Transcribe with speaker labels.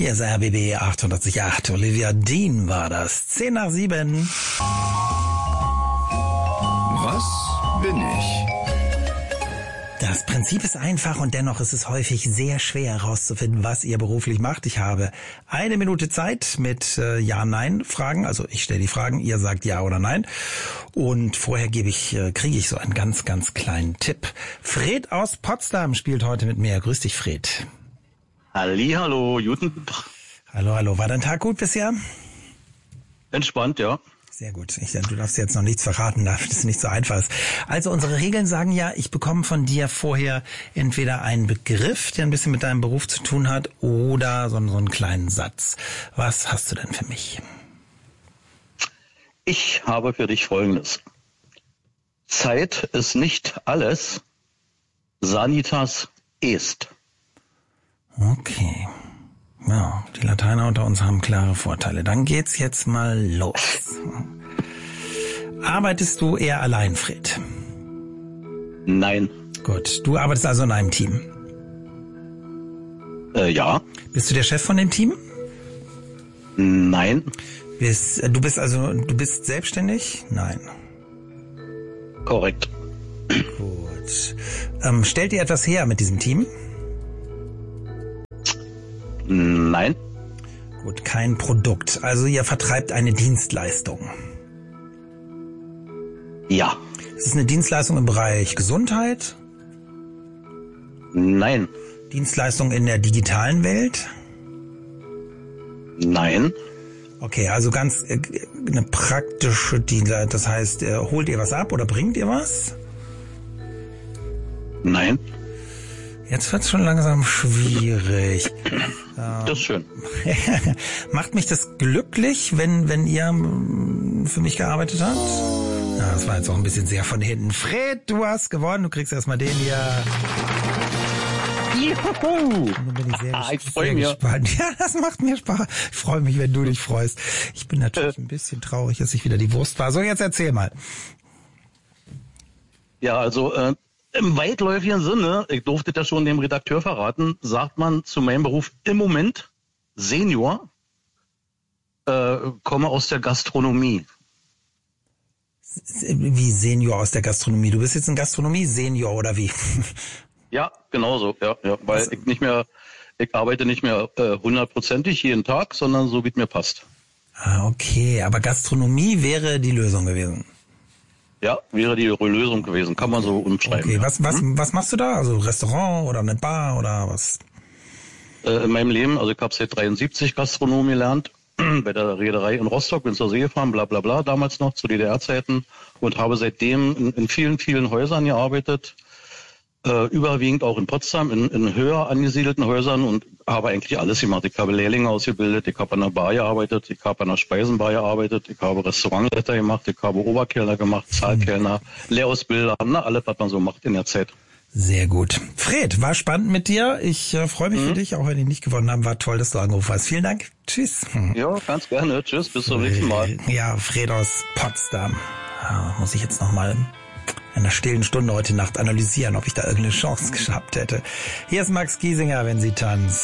Speaker 1: Hier ist RBB 808. Olivia Dean war das. 6:10.
Speaker 2: Was bin ich?
Speaker 1: Das Prinzip ist einfach und dennoch ist es häufig sehr schwer herauszufinden, was ihr beruflich macht. Ich habe 1 Minute Zeit mit Ja-Nein-Fragen. Also ich stelle die Fragen, ihr sagt Ja oder Nein. Und vorher kriege ich so einen ganz, ganz kleinen Tipp. Fred aus Potsdam spielt heute mit mir. Grüß dich, Fred.
Speaker 3: Hallihallo, guten.
Speaker 1: Hallo. War dein Tag gut bisher?
Speaker 3: Entspannt, ja.
Speaker 1: Sehr gut. Du darfst jetzt noch nichts verraten, das ist nicht so einfach. Also unsere Regeln sagen ja, ich bekomme von dir vorher entweder einen Begriff, der ein bisschen mit deinem Beruf zu tun hat, oder so einen kleinen Satz. Was hast du denn für mich?
Speaker 3: Ich habe für dich Folgendes. Zeit ist nicht alles, sanitas est.
Speaker 1: Okay. Ja, die Lateiner unter uns haben klare Vorteile. Dann geht's jetzt mal los. Arbeitest du eher allein, Fred?
Speaker 3: Nein.
Speaker 1: Gut, du arbeitest also in einem Team?
Speaker 3: Ja.
Speaker 1: Bist du der Chef von dem Team?
Speaker 3: Nein.
Speaker 1: Du bist selbstständig? Nein.
Speaker 3: Korrekt.
Speaker 1: Gut. Stellt ihr etwas her mit diesem Team?
Speaker 3: Nein.
Speaker 1: Gut, kein Produkt. Also ihr vertreibt eine Dienstleistung.
Speaker 3: Ja.
Speaker 1: Ist es eine Dienstleistung im Bereich Gesundheit?
Speaker 3: Nein.
Speaker 1: Dienstleistung in der digitalen Welt?
Speaker 3: Nein.
Speaker 1: Okay, also ganz eine praktische Dienstleistung. Das heißt, holt ihr was ab oder bringt ihr was?
Speaker 3: Nein.
Speaker 1: Jetzt wird's schon langsam schwierig.
Speaker 3: Das ist schön.
Speaker 1: Macht mich das glücklich, wenn ihr für mich gearbeitet habt? Ja, das war jetzt auch ein bisschen sehr von hinten. Fred, du hast gewonnen. Du kriegst erstmal den hier.
Speaker 3: Juhu!
Speaker 1: Nun bin ich sehr
Speaker 3: freu mich.
Speaker 1: gespannt. Ja, das macht mir Spaß. Ich freue mich, wenn du dich freust. Ich bin natürlich ein bisschen traurig, dass ich wieder die Wurst war. So, jetzt erzähl mal.
Speaker 3: Ja, also im weitläufigen Sinne, ich durfte das schon dem Redakteur verraten, sagt man zu meinem Beruf im Moment Senior, komme aus der Gastronomie.
Speaker 1: Wie Senior aus der Gastronomie? Du bist jetzt ein Gastronomie-Senior oder wie?
Speaker 3: Ja, genau so, ja, weil ich arbeite nicht mehr 100%ig jeden Tag, sondern so wie es mir passt.
Speaker 1: Ah, okay, aber Gastronomie wäre die Lösung gewesen.
Speaker 3: Ja, wäre die Lösung gewesen, kann man so umschreiben.
Speaker 1: Okay,
Speaker 3: ja.
Speaker 1: was machst du da? Also Restaurant oder eine Bar oder was?
Speaker 3: In meinem Leben, also ich habe seit 73 Gastronom gelernt, bei der Reederei in Rostock, bin zur See gefahren, bla bla bla, damals noch zu DDR-Zeiten und habe seitdem in vielen, vielen Häusern gearbeitet, überwiegend auch in Potsdam, in höher angesiedelten Häusern und habe eigentlich alles gemacht. Ich habe Lehrlinge ausgebildet, ich habe an der Bar gearbeitet, ich habe an der Speisenbar gearbeitet, ich habe Restaurantleiter gemacht, ich habe Oberkellner gemacht, Zahlkellner, Lehrausbilder, alles, was man so macht in der Zeit.
Speaker 1: Sehr gut. Fred, war spannend mit dir. Ich freue mich für dich, auch wenn ich nicht gewonnen habe. War toll, dass du angerufen hast. Vielen Dank. Tschüss.
Speaker 3: Ja, ganz gerne. Tschüss, bis zum nächsten Mal.
Speaker 1: Ja, Fred aus Potsdam. Muss ich jetzt nochmal in einer stillen Stunde heute Nacht analysieren, ob ich da irgendeine Chance gehabt hätte. Hier ist Max Giesinger, wenn sie tanzt.